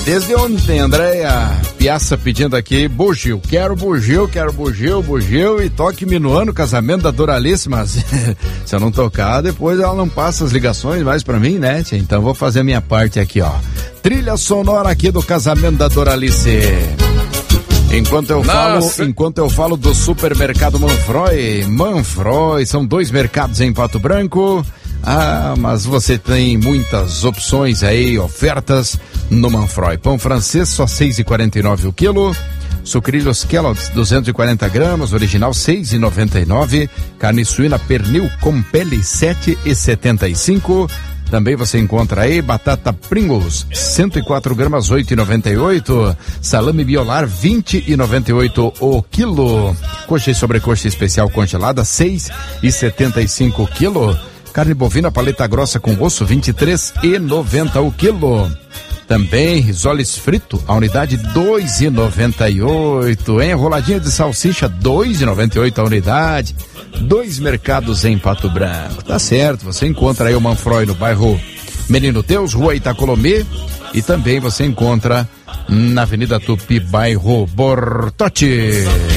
Desde ontem, Andréia Piaça pedindo aqui bugio, quero bugio e toque-me no ano, casamento da Doralice, mas se eu não tocar, depois ela não passa as ligações mais pra mim, né? Então vou fazer a minha parte aqui, ó. Trilha sonora aqui do casamento da Doralice. Enquanto eu falo do supermercado Manfroy, são 2 mercados em Pato Branco. Mas você tem muitas opções aí, ofertas no Manfroy. Pão francês só 6,49 o quilo. Sucrilhos Kellogg's 240 gramas, original 6,99. Carne suína pernil com pele 7,75. Também você encontra aí batata Pringles 104 gramas 8,98. Salame Biolar 20,98 o quilo. Coxa e sobrecoxa especial congelada 6,75 o quilo. Carne bovina paleta grossa com osso 23,90 o quilo. Também risoles frito, a unidade 2,98. Enroladinha de salsicha 2,98 a unidade. 2 mercados em Pato Branco. Tá certo, você encontra aí o Manfroy no bairro Menino Deus, Rua Itacolomê, e também você encontra na Avenida Tupi, bairro Bortote.